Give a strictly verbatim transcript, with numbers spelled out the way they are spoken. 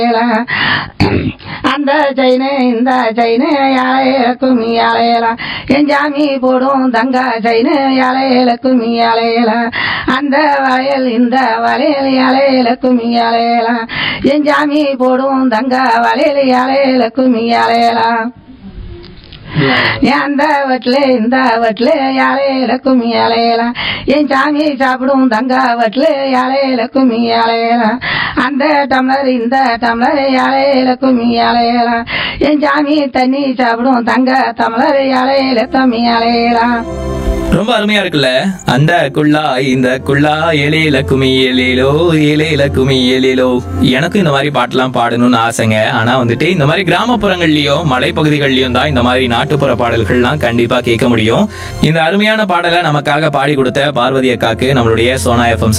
அந்த செயினு இந்த செயினு யாழையில கும்மி யாழையலாம் என் ஜாமி போடும் தங்க செயினு யாழையில கும்மி யாழையலாம் அந்த வளையல் இந்த வளையல் யாழையில கும்மி யாழையலாம் என் ஜாமி போடும் தங்க வளையல் யாழையில கும்மி யாழையலாம் அந்த வட்டில இந்த வட்டில யாழையில கும்மி யாழையலாம் என் சாமி சாப்பிடும் தங்க வட்டில யாழையில கும்மி யாழையலாம் அந்த டம்ளர் இந்த டம்ளர் யாழையில கும்மி யாழையலாம் என் சாமி தண்ணி சாப்பிடும் தங்க டம்ளர் யாழையில தம்மி யாழையலாம். ரொம்ப அருமையா இருக்குல்ல. அந்த குள்ளா இந்த குள்ளா ஏலேல குமி ஏலேலோ ஏலேல குமி ஏலேலோ. எனக்கும் இந்த மாதிரி பாட்டெல்லாம் பாடணும்னு ஆசைங்க. ஆனா வந்துட்டு இந்த மாதிரி கிராமப்புறங்கள்லயும் மலைப்பகுதிகள்லயும் தான் இந்த மாதிரி நாட்டுப்புற பாடல்கள்லாம் கண்டிப்பா கேட்க முடியும். இந்த அருமையான பாடலை நமக்காக பாடி கொடுத்த பார்வதி அக்காக்கு நம்மளுடைய சோனா எஃப்எம்